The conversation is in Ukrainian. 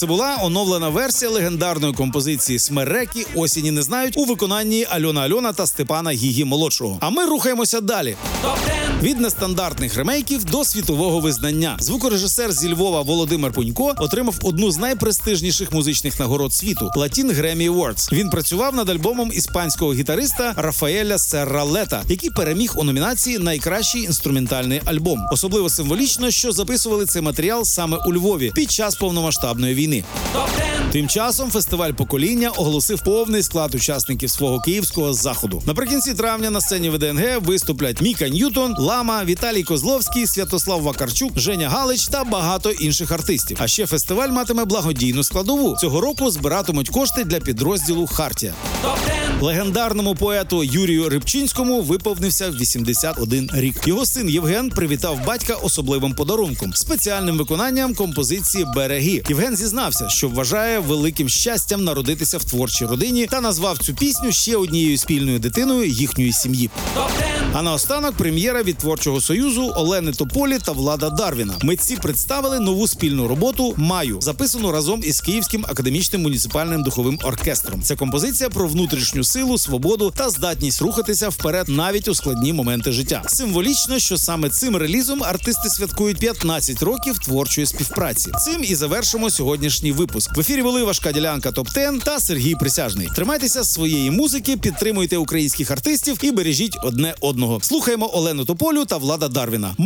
Це була оновлена версія легендарної композиції «Смереки. Осені не знають» у виконанні Альона Альона та Степана Гігі-молодшого. А ми рухаємося далі. Від нестандартних ремейків до світового визнання. Звукорежисер зі Львова Володимир Пунько отримав одну з найпрестижніших музичних нагород світу – Latin Grammy Awards. Він працював над альбомом іспанського гітариста Рафаеля Серралета, який переміг у номінації «Найкращий інструментальний альбом». Особливо символічно, що записували цей матеріал саме у Львові під час повномасштабної війни. Тим часом фестиваль «Покоління» оголосив повний склад учасників свого київського заходу. Наприкінці травня на сцені ВДНГ виступлять Міка Ньютон, Лама, Віталій Козловський, Святослав Вакарчук, Женя Галич та багато інших артистів. А ще фестиваль матиме благодійну складову. Цього року збиратимуть кошти для підрозділу «Хартія». Легендарному поету Юрію Рибчинському виповнився 81 рік. Його син Євген привітав батька особливим подарунком – спеціальним виконанням композиції «Береги». Євген зізнався, що вважає великим щастям народитися в творчій родині та назвав цю пісню ще однією спільною дитиною їхньої сім'ї. А наостанок прем'єра від Творчого Союзу Олени Тополі та Влада Дарвіна. Митці представили нову спільну роботу «Маю», записану разом із Київським академічним муніципальним духовим оркестром. Це композиція про внутрішню силу, свободу та здатність рухатися вперед навіть у складні моменти життя. Символічно, що саме цим релізом артисти святкують 15 років творчої співпраці. Цим і завершимо сьогоднішній випуск. В ефірі були Важка ділянка ТОП-10 та Сергій Присяжний. Тримайтеся своєї музики, підтримуйте українських артистів і бережіть одне одного. Слухаємо Олену Тополю та Влада Дарвіна.